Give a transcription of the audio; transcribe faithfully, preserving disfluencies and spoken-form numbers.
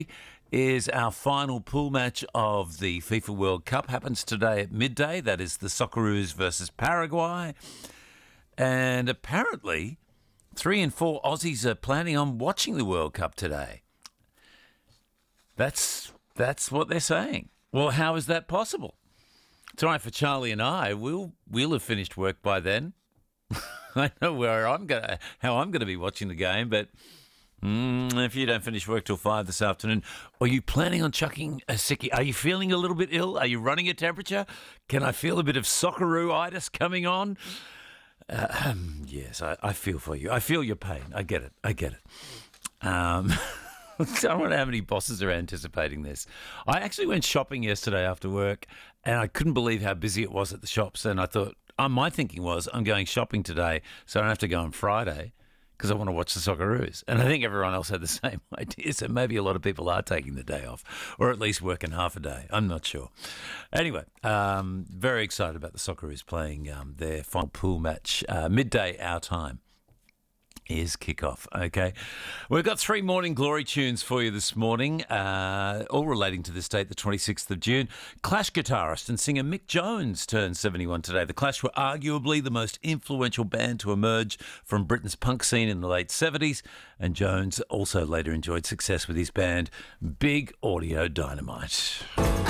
Is our final pool match of the FIFA World Cup. Happens today at midday. That is the Socceroos versus Paraguay. And apparently, three and four Aussies are planning on watching the World Cup today. That's that's what they're saying. Well, how is that possible? Tonight for Charlie and I, we'll we'll have finished work by then. I know where I'm gonna how I'm gonna be watching the game, but Mm, if you don't finish work till five this afternoon, are you planning on chucking a sickie? Are you feeling a little bit ill? Are you running a temperature? Can I feel a bit of Socceroo-itis coming on? Uh, um, yes, I, I feel for you. I feel your pain. I get it. I get it. Um, I don't know how many bosses are anticipating this. I actually went shopping yesterday after work, and I couldn't believe how busy it was at the shops. And I thought, uh, my thinking was, I'm going shopping today, so I don't have to go on Friday, because I want to watch the Socceroos. And I think everyone else had the same idea, so maybe a lot of people are taking the day off, or at least working half a day. I'm not sure. Anyway, um, very excited about the Socceroos playing um, their final pool match. Uh, midday our time is kickoff, okay? We've got three Morning Glory tunes for you this morning, uh, all relating to this date, the twenty-sixth of June. Clash guitarist and singer Mick Jones turned seventy-one today. The Clash were arguably the most influential band to emerge from Britain's punk scene in the late seventies, and Jones also later enjoyed success with his band Big Audio Dynamite.